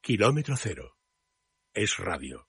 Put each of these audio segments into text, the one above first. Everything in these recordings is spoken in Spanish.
Kilómetro Cero. Es radio.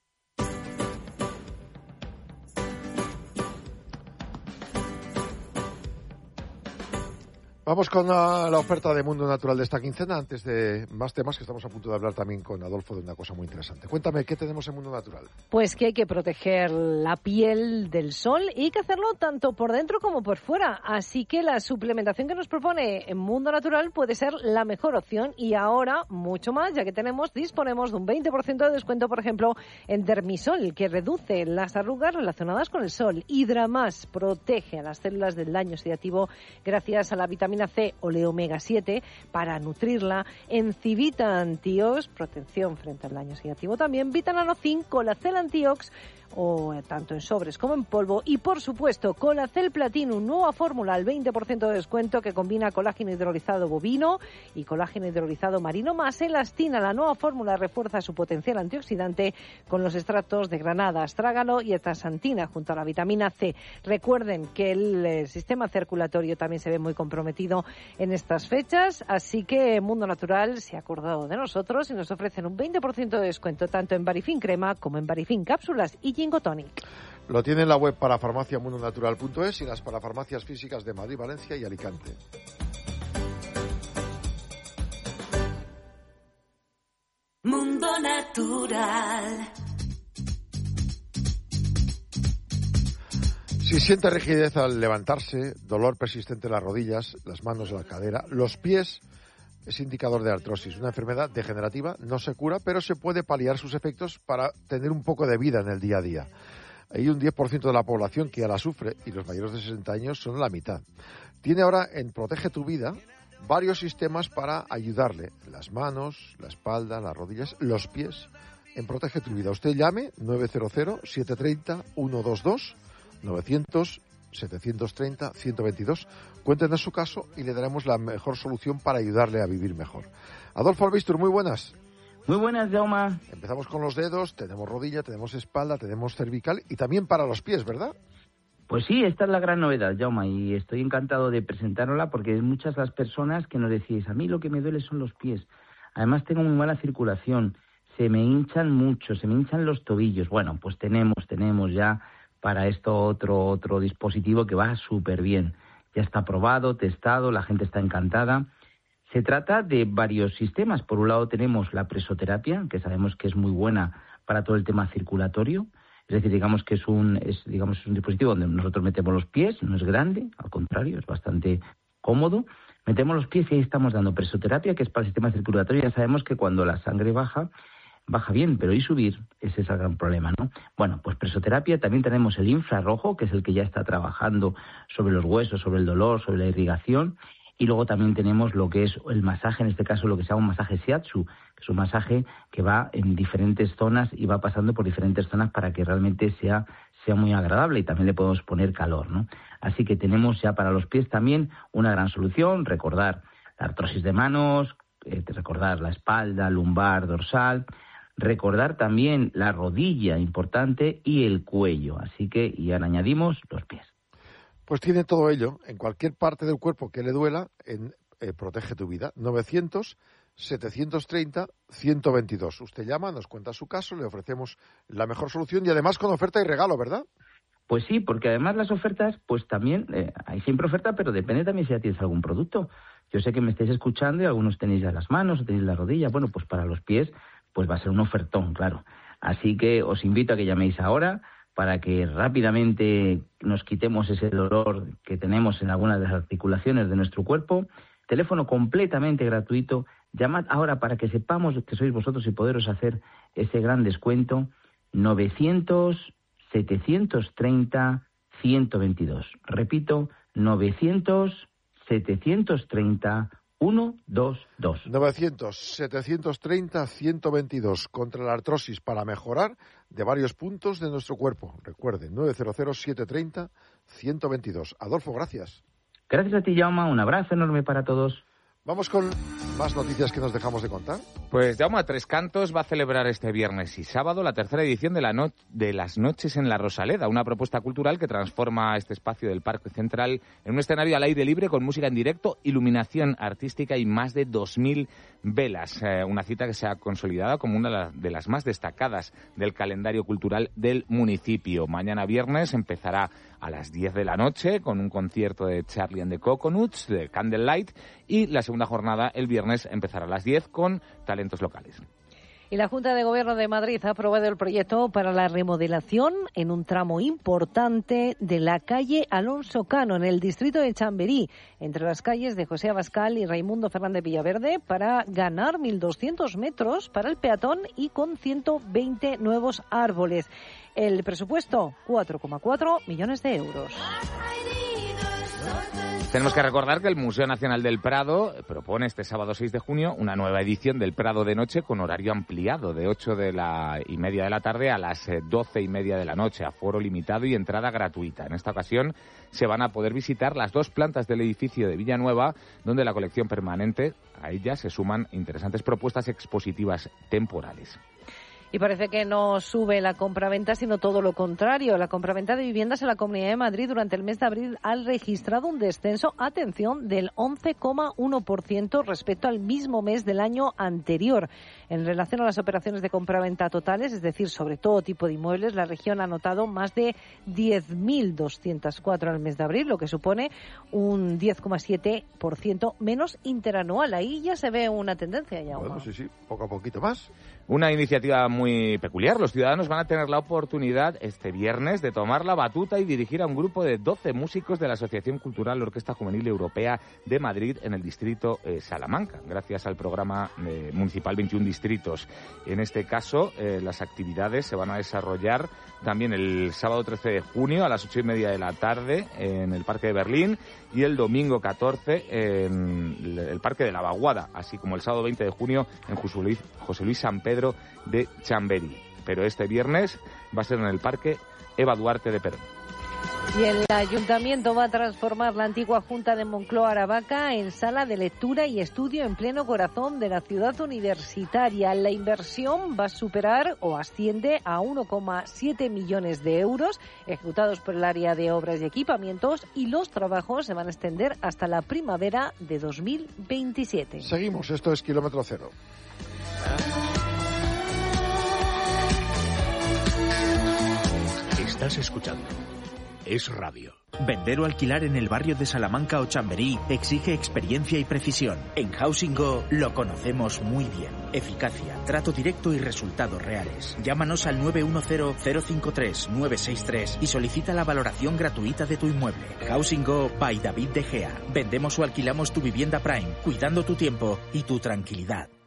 Vamos con la oferta de Mundo Natural de esta quincena, antes de más temas que estamos a punto de hablar también con Adolfo de una cosa muy interesante. Cuéntame, ¿qué tenemos en Mundo Natural? Pues que hay que proteger la piel del sol y hay que hacerlo tanto por dentro como por fuera. Así que la suplementación que nos propone en Mundo Natural puede ser la mejor opción y ahora mucho más, ya que disponemos de un 20% de descuento, por ejemplo, en Dermisol, que reduce las arrugas relacionadas con el sol. Hidramás protege a las células del daño oxidativo gracias a la vitamina C o omega 7 para nutrirla, Encivita Antiox, protección frente al daño oxidativo también, Vitananocinc, Colacel Antiox, o tanto en sobres como en polvo, y por supuesto Colacel Platinum, nueva fórmula al 20% de descuento que combina colágeno hidrolizado bovino y colágeno hidrolizado marino más elastina. La nueva fórmula refuerza su potencial antioxidante con los extractos de granada, astrágalo y astaxantina junto a la vitamina C. Recuerden que el sistema circulatorio también se ve muy comprometido en estas fechas, así que Mundo Natural se ha acordado de nosotros y nos ofrecen un 20% de descuento tanto en Barifin crema como en Barifin cápsulas y Jingo Tonic. Lo tiene en la web parafarmaciamundonatural.es y en las parafarmacias físicas de Madrid, Valencia y Alicante. Mundo Natural. Si siente rigidez al levantarse, dolor persistente en las rodillas, las manos, la cadera, los pies, es indicador de artrosis, una enfermedad degenerativa, no se cura, pero se puede paliar sus efectos para tener un poco de vida en el día a día. Hay un 10% de la población que ya la sufre y los mayores de 60 años son la mitad. Tiene ahora en Protege tu Vida varios sistemas para ayudarle. Las manos, la espalda, las rodillas, los pies. En Protege tu Vida. Usted llame 900-730-122, 900-730-122. Cuéntenos su caso y le daremos la mejor solución para ayudarle a vivir mejor. Adolfo Albistur, muy buenas. Muy buenas, Jaume. Empezamos con los dedos, tenemos rodilla, tenemos espalda, tenemos cervical y también para los pies, ¿verdad? Pues sí, esta es la gran novedad, Jaume, y estoy encantado de presentárosla porque muchas las personas que nos decís, a mí lo que me duele son los pies. Además tengo muy mala circulación, se me hinchan mucho, se me hinchan los tobillos. Bueno, pues tenemos ya para esto otro dispositivo que va súper bien. Ya está probado, testado, la gente está encantada. Se trata de varios sistemas. Por un lado tenemos la presoterapia, que sabemos que es muy buena para todo el tema circulatorio. Es decir, digamos que es un dispositivo donde nosotros metemos los pies, no es grande, al contrario, es bastante cómodo. Metemos los pies y ahí estamos dando presoterapia, que es para el sistema circulatorio. Ya sabemos que cuando la sangre baja bien, pero ¿y subir? Ese es el gran problema, ¿no? Bueno, pues presoterapia, también tenemos el infrarrojo, que es el que ya está trabajando sobre los huesos, sobre el dolor, sobre la irrigación. Y luego también tenemos lo que es el masaje, en este caso lo que se llama un masaje shiatsu, que es un masaje que va en diferentes zonas y va pasando por diferentes zonas para que realmente sea muy agradable y también le podemos poner calor, ¿no? Así que tenemos ya para los pies también una gran solución, recordar la artrosis de manos, recordar la espalda, lumbar, dorsal, recordar también la rodilla, importante, y el cuello. Así que, y ahora añadimos los pies. Pues tiene todo ello, en cualquier parte del cuerpo que le duela, en Protege tu Vida, 900-730-122. Usted llama, nos cuenta su caso, le ofrecemos la mejor solución y además con oferta y regalo, ¿verdad? Pues sí, porque además las ofertas, pues también, hay siempre oferta, pero depende también si ya tienes algún producto. Yo sé que me estáis escuchando y algunos tenéis ya las manos, tenéis la rodilla. Bueno, pues para los pies, pues va a ser un ofertón, claro. Así que os invito a que llaméis ahora para que rápidamente nos quitemos ese dolor que tenemos en algunas de las articulaciones de nuestro cuerpo. Teléfono completamente gratuito. Llamad ahora para que sepamos que sois vosotros y poderos hacer ese gran descuento. 900-730-122. Repito, 900-730-122. 900-730-122 contra la artrosis para mejorar de varios puntos de nuestro cuerpo. Recuerden, 900-730-122. Adolfo, gracias. Gracias a ti, Jaume. Un abrazo enorme para todos. Vamos con más noticias que nos dejamos de contar. Pues Jaume a Tres Cantos va a celebrar este viernes y sábado la tercera edición de las Noches en la Rosaleda, una propuesta cultural que transforma este espacio del Parque Central en un escenario al aire libre con música en directo, iluminación artística y más de 2.000 velas. Una cita que se ha consolidado como una de las más destacadas del calendario cultural del municipio. Mañana viernes empezará a las 10 de la noche con un concierto de Charlie and the Coconuts, de Candlelight, y la segunda jornada el viernes empezará a las 10 con talentos locales. Y la Junta de Gobierno de Madrid ha aprobado el proyecto para la remodelación en un tramo importante de la calle Alonso Cano, en el distrito de Chamberí, entre las calles de José Abascal y Raimundo Fernández Villaverde, para ganar 1.200 metros para el peatón y con 120 nuevos árboles. El presupuesto, 4,4 millones de euros. Tenemos que recordar que el Museo Nacional del Prado propone este sábado 6 de junio una nueva edición del Prado de noche con horario ampliado de 8:30 de la tarde a las 12:30 de la noche, aforo limitado y entrada gratuita. En esta ocasión se van a poder visitar las 2 plantas del edificio de Villanueva, donde la colección permanente, a ella se suman interesantes propuestas expositivas temporales. Y parece que no sube la compraventa, sino todo lo contrario. La compraventa de viviendas en la Comunidad de Madrid durante el mes de abril ha registrado un descenso, atención, del 11,1% respecto al mismo mes del año anterior. En relación a las operaciones de compraventa totales, es decir, sobre todo tipo de inmuebles, la región ha notado más de 10.204 al mes de abril, lo que supone un 10,7% menos interanual. Ahí ya se ve una tendencia, ya. Bueno, sí, poco a poquito más. Una iniciativa muy peculiar. Los ciudadanos van a tener la oportunidad este viernes de tomar la batuta y dirigir a un grupo de 12 músicos de la Asociación Cultural Orquesta Juvenil Europea de Madrid en el distrito Salamanca, gracias al programa municipal 21 distritos. En este caso, las actividades se van a desarrollar también el sábado 13 de junio a las 8:30 de la tarde en el Parque de Berlín y el domingo 14 en el Parque de la Vaguada, así como el sábado 20 de junio en José Luis San Pedro de Chamberí. Pero este viernes va a ser en el Parque Eva Duarte de Perón. Y el Ayuntamiento va a transformar la antigua Junta de Moncloa-Aravaca en sala de lectura y estudio en pleno corazón de la ciudad universitaria. La inversión va a superar o asciende a 1,7 millones de euros ejecutados por el área de obras y equipamientos, y los trabajos se van a extender hasta la primavera de 2027. Seguimos, esto es Kilómetro Cero. Estás escuchando Es Radio. Vender o alquilar en el barrio de Salamanca o Chamberí exige experiencia y precisión. En Housing Go lo conocemos muy bien. Eficacia, trato directo y resultados reales. Llámanos al 910-053-963 y solicita la valoración gratuita de tu inmueble. Housing Go by David De Gea. Vendemos o alquilamos tu vivienda Prime, cuidando tu tiempo y tu tranquilidad.